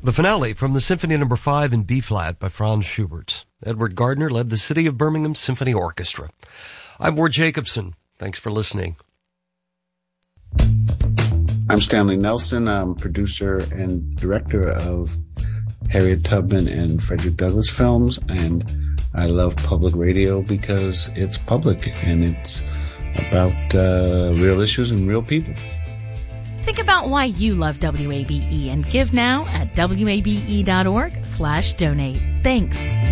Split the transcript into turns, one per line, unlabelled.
The finale from the Symphony No. 5 in B-flat by Franz Schubert. Edward Gardner led the City of Birmingham Symphony Orchestra. I'm Ward Jacobson. Thanks for listening.
I'm Stanley Nelson. I'm producer and director of Harriet Tubman and Frederick Douglass films, and I love public radio because it's public and it's about real issues and real people.
Think about why you love WABE and give now at wabe.org/donate. Thanks.